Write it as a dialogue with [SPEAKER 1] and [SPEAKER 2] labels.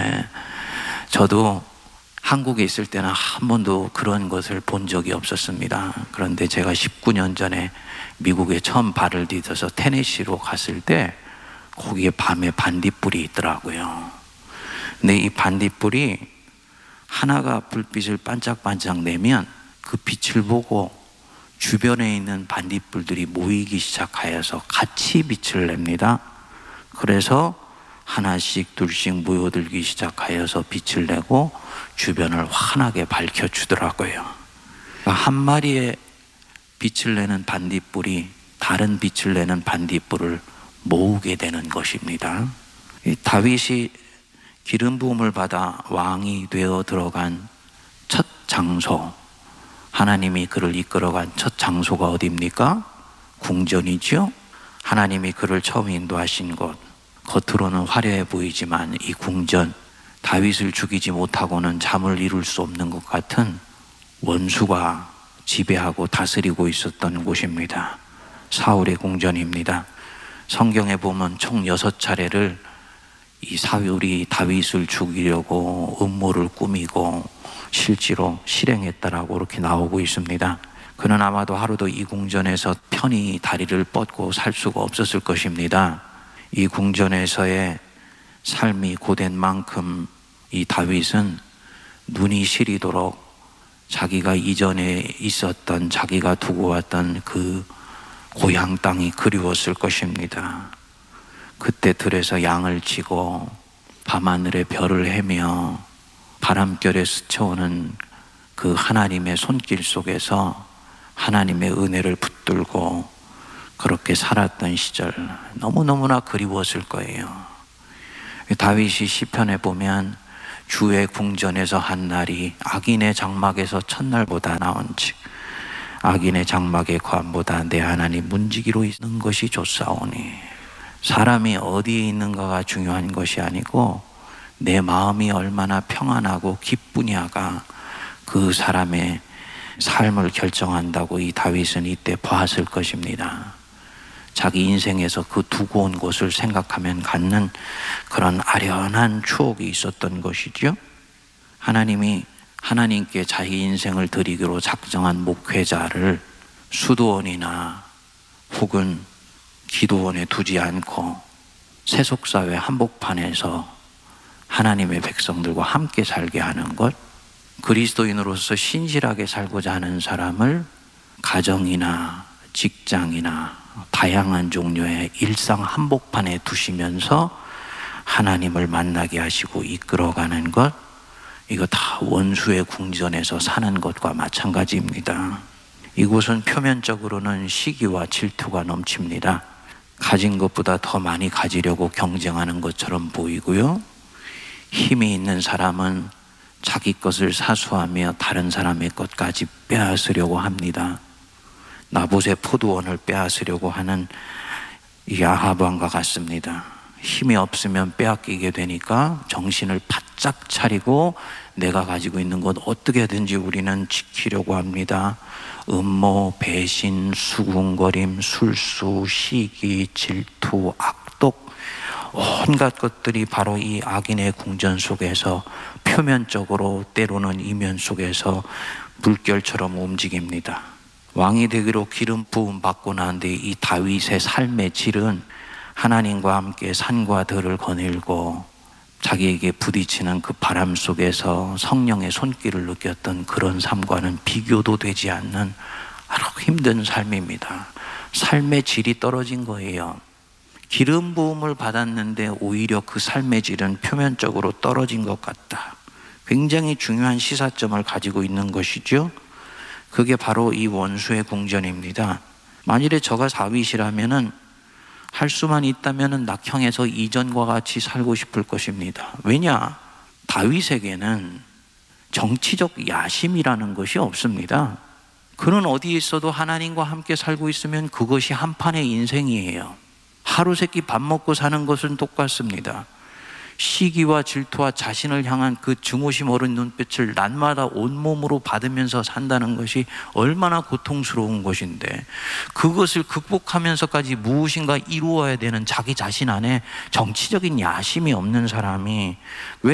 [SPEAKER 1] 저도 한국에 있을 때는 한 번도 그런 것을 본 적이 없었습니다. 그런데 제가 19년 전에 미국에 처음 발을 디뎌서 테네시로 갔을 때 거기에 밤에 반딧불이 있더라고요. 근데 이 반딧불이 하나가 불빛을 반짝반짝 내면 그 빛을 보고 주변에 있는 반딧불들이 모이기 시작하여서 같이 빛을 냅니다. 그래서 하나씩 둘씩 모여들기 시작하여서 빛을 내고 주변을 환하게 밝혀주더라고요. 한 마리의 빛을 내는 반딧불이 다른 빛을 내는 반딧불을 모으게 되는 것입니다. 다윗이 기름 부음을 받아 왕이 되어 들어간 첫 장소, 하나님이 그를 이끌어간 첫 장소가 어디입니까? 궁전이죠. 하나님이 그를 처음 인도하신 곳, 겉으로는 화려해 보이지만 이 궁전, 다윗을 죽이지 못하고는 잠을 이룰 수 없는 것 같은 원수가 지배하고 다스리고 있었던 곳입니다. 사울의 궁전입니다. 성경에 보면 총 6차례를 이 사울이 다윗을 죽이려고 음모를 꾸미고 실제로 실행했다라고 이렇게 나오고 있습니다. 그는 아마도 하루도 이 궁전에서 편히 다리를 뻗고 살 수가 없었을 것입니다. 이 궁전에서의 삶이 고된 만큼 이 다윗은 눈이 시리도록 자기가 이전에 있었던, 자기가 두고 왔던 그 고향 땅이 그리웠을 것입니다. 그때 들에서 양을 치고 밤하늘에 별을 헤며 바람결에 스쳐오는 그 하나님의 손길 속에서 하나님의 은혜를 붙들고 그렇게 살았던 시절, 너무너무나 그리웠을 거예요. 다윗이 시편에 보면 주의 궁전에서 한 날이 악인의 장막에서 첫날보다 나은즉 악인의 장막의 관보다 내 하나님 문지기로 있는 것이 좋사오니. 사람이 어디에 있는가가 중요한 것이 아니고 내 마음이 얼마나 평안하고 기쁘냐가 그 사람의 삶을 결정한다고 이 다윗은 이때 봤을 것입니다. 자기 인생에서 그 두고 온 곳을 생각하면 갖는 그런 아련한 추억이 있었던 것이죠. 하나님이 하나님께 자기 인생을 드리기로 작정한 목회자를 수도원이나 혹은 기도원에 두지 않고 세속사회 한복판에서 하나님의 백성들과 함께 살게 하는 것, 그리스도인으로서 신실하게 살고자 하는 사람을 가정이나 직장이나 다양한 종류의 일상 한복판에 두시면서 하나님을 만나게 하시고 이끌어가는 것, 이거 다 원수의 궁전에서 사는 것과 마찬가지입니다. 이곳은 표면적으로는 시기와 질투가 넘칩니다. 가진 것보다 더 많이 가지려고 경쟁하는 것처럼 보이고요. 힘이 있는 사람은 자기 것을 사수하며 다른 사람의 것까지 빼앗으려고 합니다. 나봇의 포도원을 빼앗으려고 하는 야합 왕과 같습니다. 힘이 없으면 빼앗기게 되니까 정신을 바짝 차리고 내가 가지고 있는 것 어떻게든지 우리는 지키려고 합니다. 음모, 배신, 수군거림, 술수, 시기, 질투, 악독, 온갖 것들이 바로 이 악인의 궁전 속에서 표면적으로 때로는 이면 속에서 물결처럼 움직입니다. 왕이 되기로 기름 부음 받고 난 뒤 이 다윗의 삶의 질은 하나님과 함께 산과 들을 거닐고 자기에게 부딪히는 그 바람 속에서 성령의 손길을 느꼈던 그런 삶과는 비교도 되지 않는 아주 힘든 삶입니다. 삶의 질이 떨어진 거예요. 기름 부음을 받았는데 오히려 그 삶의 질은 표면적으로 떨어진 것 같다. 굉장히 중요한 시사점을 가지고 있는 것이죠. 그게 바로 이 원수의 궁전입니다. 만일에 저가 다윗이라면은 할 수만 있다면은 낙형에서 이전과 같이 살고 싶을 것입니다. 왜냐? 다윗에게는 정치적 야심이라는 것이 없습니다. 그는 어디에 있어도 하나님과 함께 살고 있으면 그것이 한판의 인생이에요. 하루 세끼 밥 먹고 사는 것은 똑같습니다. 시기와 질투와 자신을 향한 그 증오심 어린 눈빛을 날마다 온몸으로 받으면서 산다는 것이 얼마나 고통스러운 것인데, 그것을 극복하면서까지 무엇인가 이루어야 되는 자기 자신 안에 정치적인 야심이 없는 사람이 왜